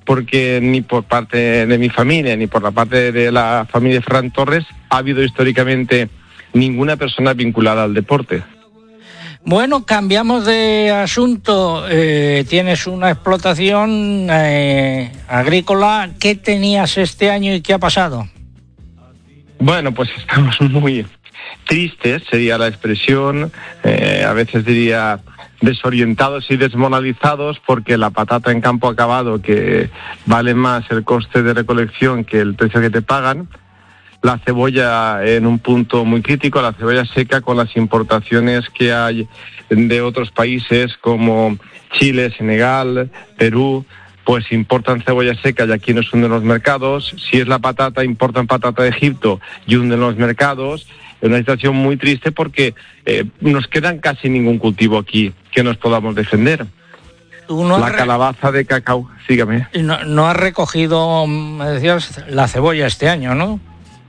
porque ni por parte de mi familia ni por la parte de la familia de Ferran Torres ha habido históricamente ninguna persona vinculada al deporte. Bueno, cambiamos de asunto. Tienes una explotación agrícola. ¿Qué tenías este año y qué ha pasado? Bueno, pues estamos muy tristes, sería la expresión, a veces diría desorientados y desmoralizados, porque la patata en campo acabado, que vale más el coste de recolección que el precio que te pagan, la cebolla en un punto muy crítico, la cebolla seca, con las importaciones que hay de otros países como Chile, Senegal, Perú, pues importan cebolla seca y aquí nos hunden los mercados. Si es la patata, importan patata de Egipto y hunden los mercados. Es una situación muy triste porque nos quedan casi ningún cultivo aquí que nos podamos defender. La calabaza de cacao, sígame. No has recogido, me decías, la cebolla este año, ¿no?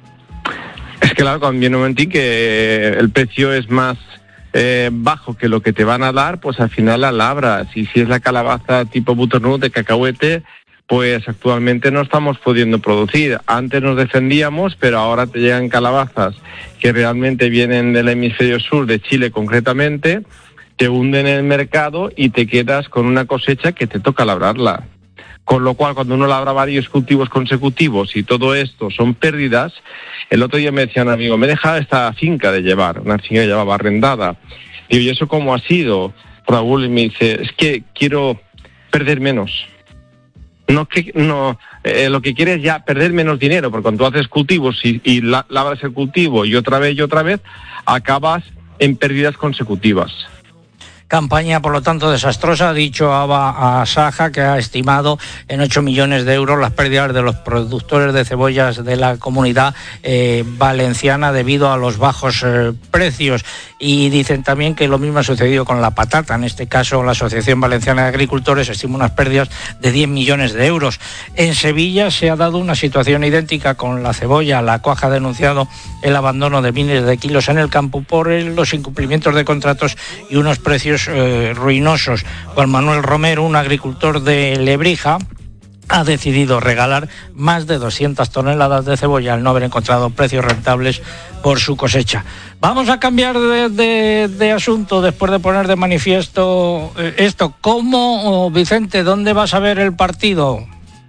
Es que claro, cuando viene un momentín que el precio es más bajo que lo que te van a dar, pues al final la labras. Y si es la calabaza tipo butternut de cacahuete, pues actualmente no estamos pudiendo producir. Antes nos defendíamos, pero ahora te llegan calabazas que realmente vienen del hemisferio sur, de Chile concretamente, te hunden el mercado y te quedas con una cosecha que te toca labrarla. Con lo cual, cuando uno labra varios cultivos consecutivos y todo esto son pérdidas, el otro día me decía un amigo, me he dejado esta finca de llevar, una finca que llevaba arrendada. Digo, ¿y eso cómo ha sido, Raúl? Y me dice, es que quiero perder menos. Lo que quieres es ya perder menos dinero, porque cuando tú haces cultivos y labras el cultivo y otra vez, acabas en pérdidas consecutivas. Campaña, por lo tanto, desastrosa, ha dicho Aba Asaja, que ha estimado en 8 millones de euros las pérdidas de los productores de cebollas de la comunidad valenciana debido a los bajos precios. Y dicen también que lo mismo ha sucedido con la patata. En este caso, la Asociación Valenciana de Agricultores estima unas pérdidas de 10 millones de euros. En Sevilla se ha dado una situación idéntica con la cebolla. La Coag ha denunciado el abandono de miles de kilos en el campo por los incumplimientos de contratos y unos precios ruinosos. Juan Manuel Romero, un agricultor de Lebrija, ha decidido regalar más de 200 toneladas de cebolla al no haber encontrado precios rentables por su cosecha. Vamos a cambiar de asunto después de poner de manifiesto esto. ¿Cómo, Vicente, dónde vas a ver el partido?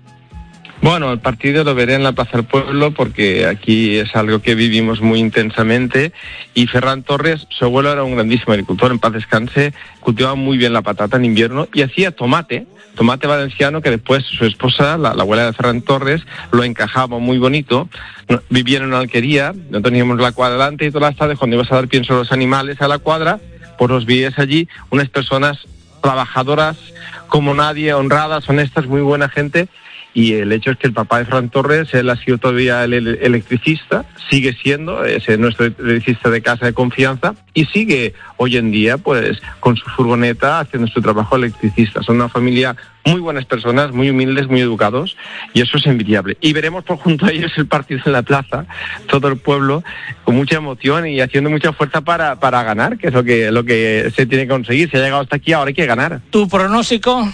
Bueno, el partido lo veré en la Plaza del Pueblo porque aquí es algo que vivimos muy intensamente y Ferran Torres, su abuelo era un grandísimo agricultor, en paz descanse, cultivaba muy bien la patata en invierno y hacía tomate valenciano que después su esposa, la abuela de Ferran Torres, lo encajaba muy bonito. Vivía en una alquería, no teníamos la cuadra delante y todas las tardes cuando ibas a dar pienso a los animales a la cuadra, pues los veías allí, unas personas trabajadoras como nadie, honradas, honestas, muy buena gente. Y el hecho es que el papá de Ferran Torres, él ha sido todavía el electricista, sigue siendo nuestro electricista de casa de confianza y sigue hoy en día pues con su furgoneta haciendo su trabajo electricista. Son una familia muy buenas personas, muy humildes, muy educados y eso es envidiable. Y veremos por junto a ellos el partido en la plaza, todo el pueblo con mucha emoción y haciendo mucha fuerza para ganar, que es lo que se tiene que conseguir. Se ha llegado hasta aquí, ahora hay que ganar. ¿Tu pronóstico?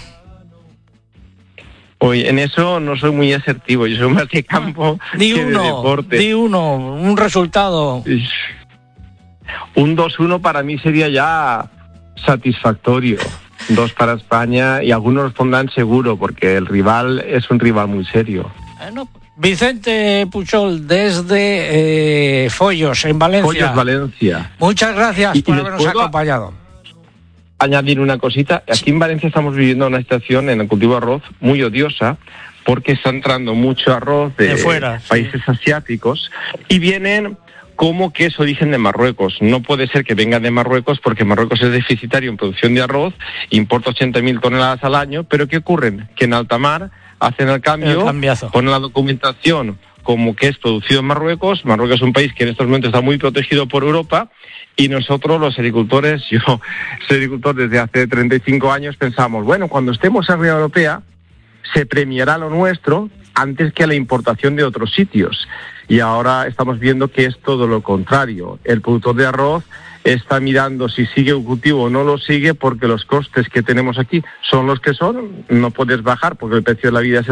Hoy en eso no soy muy asertivo, yo soy más de campo que de deporte. Di uno, un resultado. Un 2-1 para mí sería ya satisfactorio. 2 para España y algunos los pondrán seguro porque el rival es un rival muy serio. Vicente Puchol, desde Foios, en Valencia. Foios, Valencia. Muchas gracias por habernos acompañado. Añadir una cosita, aquí en Valencia estamos viviendo una situación en el cultivo de arroz muy odiosa porque está entrando mucho arroz de fuera, países asiáticos y vienen como que es origen de Marruecos. No puede ser que vengan de Marruecos porque Marruecos es deficitario en producción de arroz, importa 80.000 toneladas al año, pero ¿qué ocurre? Que en alta mar hacen el cambio, ponen la documentación como que es producido en Marruecos. Marruecos es un país que en estos momentos está muy protegido por Europa. Y nosotros, los agricultores, yo soy agricultor desde hace 35 años, pensamos, bueno, cuando estemos en la Unión Europea, se premiará lo nuestro antes que la importación de otros sitios. Y ahora estamos viendo que es todo lo contrario. El productor de arroz está mirando si sigue un cultivo o no lo sigue porque los costes que tenemos aquí son los que son. No puedes bajar porque el precio de la vida es